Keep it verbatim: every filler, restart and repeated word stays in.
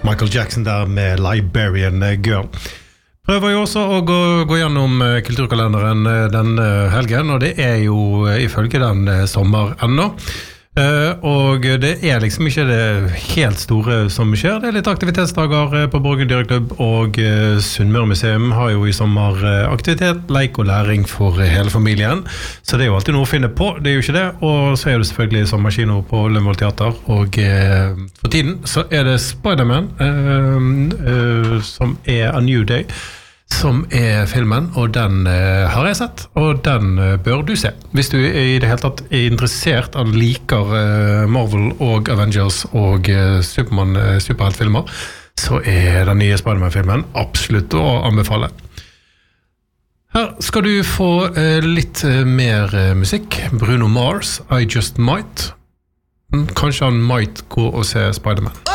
Michael Jackson der med Liberian Girl. Prøver jo også å gå, gå gjennom kulturkalenderen den helgen, og det er jo ifølge den sommer enda. Uh, og det er liksom ikke det helt store som skjer. Det er litt aktivitetsdager på Borgen Dyreklubb, og uh, Sunnmøre Museum har jo i sommer uh, aktivitet, leik og læring for uh, hele familien. Så det er jo alltid noe å finne på, det er jo ikke det. Og så er det selvfølgelig sommerkino på Lønvoll Teater, og uh, for tiden så er det Spider-Man, uh, uh, som er A New Day, som er filmen, og den uh, har jeg sett, og den uh, bør du se. Hvis du i det hele tatt er interessert og liker uh, Marvel og Avengers og uh, Superman, uh, superheltfilmer, så er den nye Spider-Man-filmen absolutt å anbefale. Her skal du få uh, litt uh, mer uh, musikk. Bruno Mars, I Just Might. Kanskje han might gå og se Spider-Man.